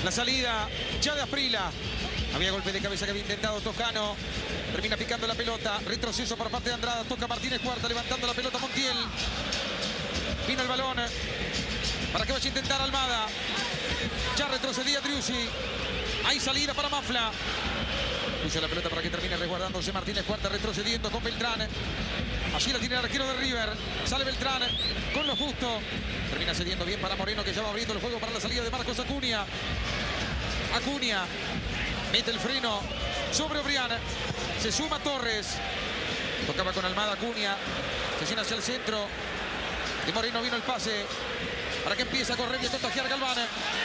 La salida ya de Asprilla. Había golpe de cabeza que había intentado Toscano. Termina picando la pelota. Retroceso por parte de Andrada. Toca Martínez Cuarta, levantando la pelota Montiel. Vino el balón para que vaya a intentar Almada. Ya retrocedía Driussi. Hay salida para Mafla. Puso la pelota para que termine resguardándose Martínez Cuarta, retrocediendo con Beltrán. Allí la tiene el arquero de River. Sale Beltrán con lo justo. Termina cediendo bien para Moreno, que ya va abriendo el juego para la salida de Marcos Acuña. Acuña mete el freno sobre Obrián. Se suma Torres. Tocaba con Almada Acuña. Se llena hacia el centro. De Moreno vino el pase para que empiece a correr y a contagiar Galván.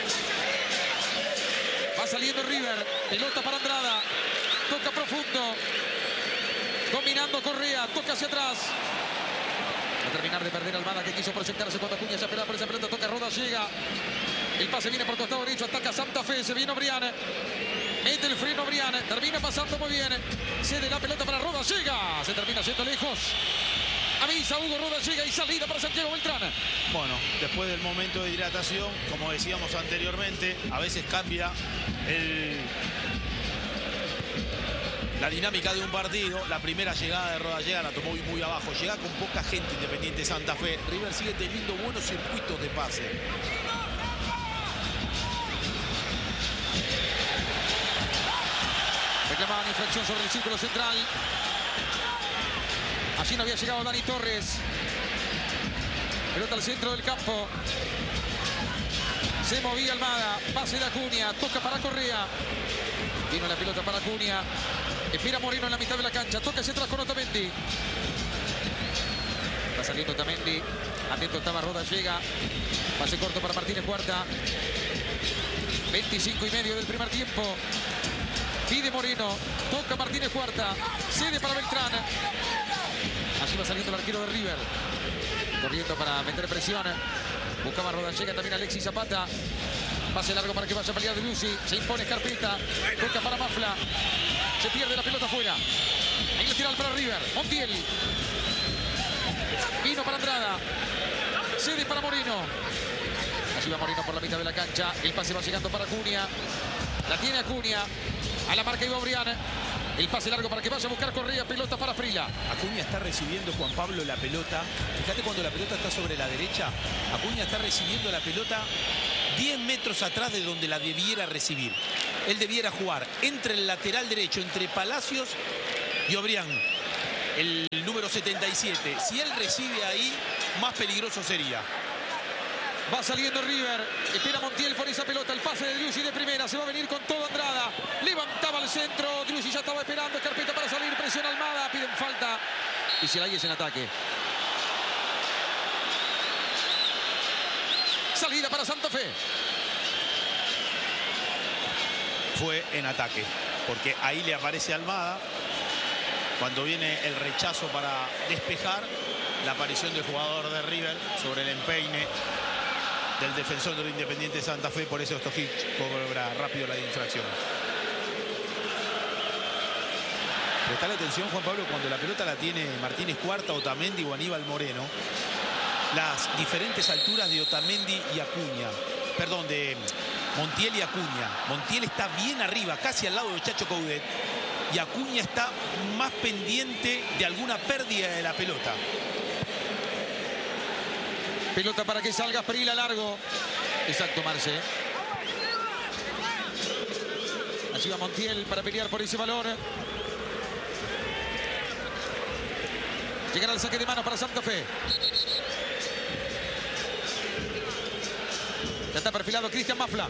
Va saliendo River. Pelota para Andrada. Toca profundo. Dominando Correa. Toca hacia atrás. Va a terminar de perder Almada, que quiso proyectarse cuando Acuña ya esperaba por esa pelota. Toca Roda, llega. El pase viene por costado derecho. Ataca Santa Fe. Se viene Obrián. Mete el freno Obrián. Termina pasando muy bien. Cede la pelota para Roda. Llega. Se termina yendo lejos. Avisa Hugo, Roda llega y salida para Santiago Beltrán. Bueno, después del momento de hidratación, como decíamos anteriormente, a veces cambia la dinámica de un partido. La primera llegada de Roda llega, la tomó muy abajo. Llega con poca gente Independiente Santa Fe. River sigue teniendo buenos circuitos de pase. Reclamaban infracción sobre el círculo central. Allí no había llegado Dani Torres. Pelota al centro del campo. Se movía Almada. Pase de Acuña. Toca para Correa. Vino la pelota para Acuña. Espera Moreno en la mitad de la cancha. Toca hacia atrás con Otamendi. Está saliendo Otamendi. Atento estaba Roda. Llega. Pase corto para Martínez Cuarta. 25:30 del primer tiempo. Pide Moreno. Toca Martínez Cuarta. Cede para Beltrán. Así va saliendo el arquero de River. Corriendo para meter presión. Buscaba Roda. Llega también Alexis Zapata. Pase largo para que vaya a pelear de Driussi. Se impone Scarpetta. Toca para Mafla. Se pierde la pelota afuera. Ahí la tira para River. Montiel. Vino para Andrada. Cede para Moreno. Así va Moreno por la mitad de la cancha. El pase va llegando para Acuña. La tiene Acuña. A la marca iba Obrián. El pase largo para que vaya a buscar Correa. Pelota para Asprilla. Acuña está recibiendo, Juan Pablo, la pelota. Fíjate cuando la pelota está sobre la derecha. Acuña está recibiendo la pelota 10 metros atrás de donde la debiera recibir. Él debiera jugar entre el lateral derecho, entre Palacios y Obrián, el número 77. Si él recibe ahí, más peligroso sería. Va saliendo River. Espera Montiel por esa pelota. El pase de Driussi de primera. Se va a venir con todo Andrada. Levantaba el centro. Driussi ya estaba esperando. Scarpetta para salir. Presiona Almada. Piden falta. Y se la es en ataque. Salida para Santa Fe. Fue en ataque. Porque ahí le aparece Almada. Cuando viene el rechazo para despejar. La aparición del jugador de River sobre el empeine del defensor del Independiente Santa Fe. Por eso Stojic cobra rápido la infracción. Prestale atención, Juan Pablo, cuando la pelota la tiene Martínez Cuarta, Otamendi o Aníbal Moreno. Las diferentes alturas de Otamendi y Acuña. Perdón, de Montiel y Acuña. Montiel está bien arriba, casi al lado de Chacho Coudet. Y Acuña está más pendiente de alguna pérdida de la pelota. Pelota para que salga Asprilla largo. Exacto, Marce. Allí va Montiel para pelear por ese balón. Llegará el saque de mano para Santa Fe. Ya está perfilado Cristian Mafla.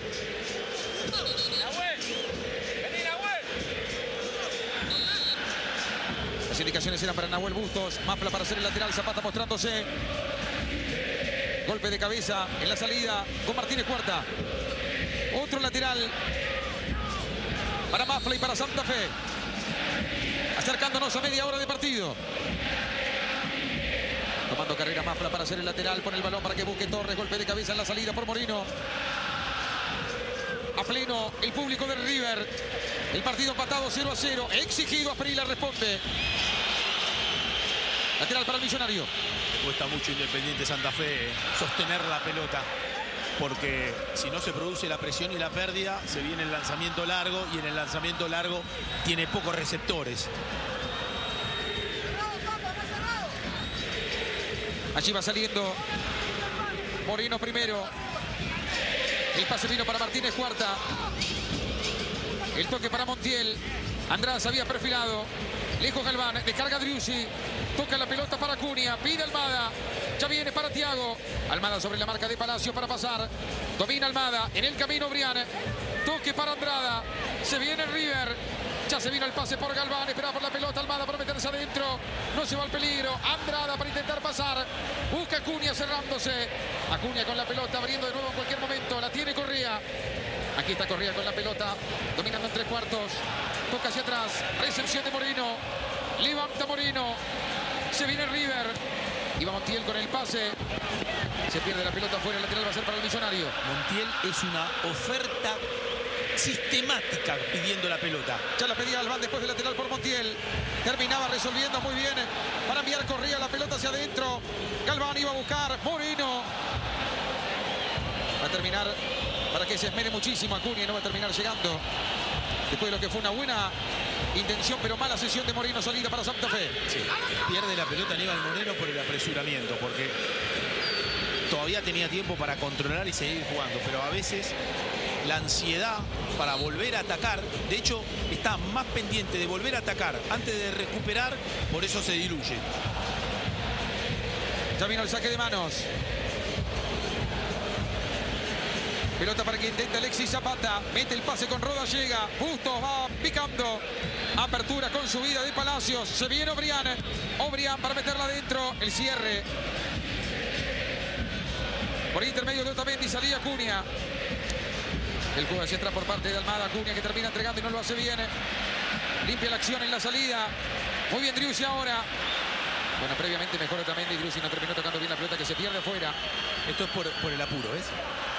Las indicaciones eran para Nahuel Bustos. Mafla para hacer el lateral. Zapata mostrándose. Golpe de cabeza en la salida con Martínez Cuarta. Otro lateral para Mafla y para Santa Fe. Acercándonos a media hora de partido. Tomando carrera Mafla para hacer el lateral. Pone el balón para que busque Torres. Golpe de cabeza en la salida por Moreno. A pleno el público de River. El partido empatado 0-0. Exigido Asprilla responde. Lateral para el Millonario. Le cuesta mucho Independiente Santa Fe sostener la pelota. porque si no se produce la presión y la pérdida, se viene el lanzamiento largo, y en el lanzamiento largo tiene pocos receptores. Allí va saliendo Moreno primero. El pase vino para Martínez Cuarta. El toque para Montiel. Andrada se había perfilado. Lejos Galván. Descarga Driussi. Toca la pelota para Acuña. Pide Almada. Ya viene para Thiago. Almada sobre la marca de Palacio para pasar. Domina Almada. En el camino Brian. Toque para Andrada. Se viene River. Ya se vino el pase por Galván. Espera por la pelota. Almada para meterse adentro. No se va al peligro. Andrada para intentar pasar. Busca Acuña cerrándose. Acuña con la pelota. Abriendo de nuevo en cualquier momento. La tiene Correa. Aquí está Correa con la pelota. Dominando en 3/4. Toca hacia atrás. Recepción de Moreno. Levanta Moreno. Se viene River. Y va Montiel con el pase. Se pierde la pelota afuera. El lateral va a ser para el Millonario. Montiel es una oferta sistemática pidiendo la pelota. Ya la pedía Galván después del lateral por Montiel. Terminaba resolviendo muy bien para enviar Correa la pelota hacia adentro. Galván iba a buscar. Moreno. Va a terminar para que se esmere muchísimo Acuña y no va a terminar llegando. Después de lo que fue una buena intención, pero mala sesión de Moreno, salida para Santa Fe. Sí. Pierde la pelota Aníbal Moreno por el apresuramiento, porque todavía tenía tiempo para controlar y seguir jugando, pero a veces la ansiedad para volver a atacar, de hecho está más pendiente de volver a atacar antes de recuperar, por eso se diluye. Ya vino el saque de manos. Pelota para que intente Alexis Zapata. Mete el pase con Roda, llega. Bustos va picando. Apertura con subida de Palacios. Se viene Obrián. Obrián para meterla adentro. El cierre. Por intermedio de Otamendi salía Acuña. El juego hacia atrás por parte de Almada. Acuña que termina entregando y no lo hace bien. Limpia la acción en la salida. Muy bien Driussi ahora. Bueno, previamente mejor Otamendi. Driussi no terminó tocando bien la pelota que se pierde afuera. Esto es por el apuro, ¿ves?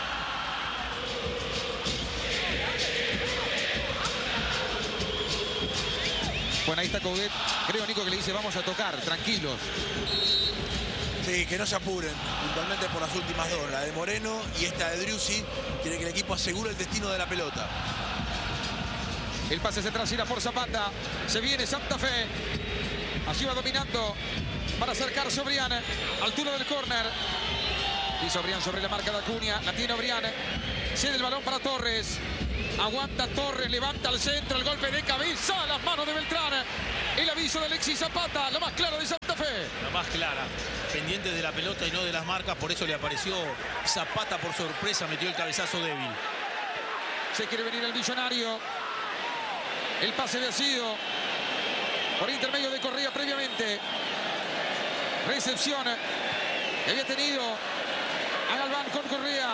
Bueno, ahí está Coudet. Creo, Nico, que le dice vamos a tocar, tranquilos. Sí, que no se apuren, puntualmente por las últimas dos, la de Moreno y esta de Driussi. Quiere que el equipo asegure el destino de la pelota. El pase central irá por Zapata. Se viene Santa Fe. Allí va dominando para acercarse Obrián. Altura del córner. Hizo Obrián sobre la marca de Acuña. La tiene Obrián. Cede el balón para Torres. Aguanta Torres, levanta al centro, el golpe de cabeza a las manos de Beltrán. El aviso de Alexis Zapata, la más clara de Santa Fe. La más clara, pendiente de la pelota y no de las marcas, por eso le apareció Zapata por sorpresa, metió el cabezazo débil. Se quiere venir el Millonario. El pase había sido por intermedio de Correa previamente. Recepción que había tenido a Galván con Correa.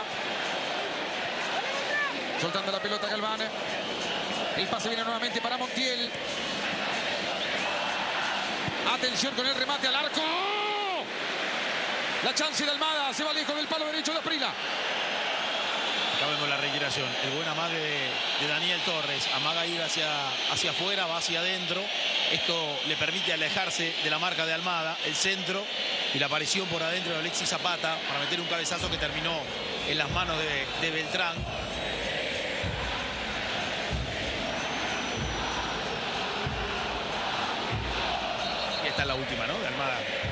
Soltando la pelota Galván. El pase viene nuevamente para Montiel. Atención con el remate al arco. La chance de Almada. Se va lejos del palo derecho de Aprila. Acá vemos la reiteración. El buen amague de Daniel Torres. Amaga ir hacia afuera, va hacia adentro. Esto le permite alejarse de la marca de Almada. El centro y la aparición por adentro de Alexis Zapata para meter un cabezazo que terminó en las manos de Beltrán. Esta es la última, ¿no? De Almada.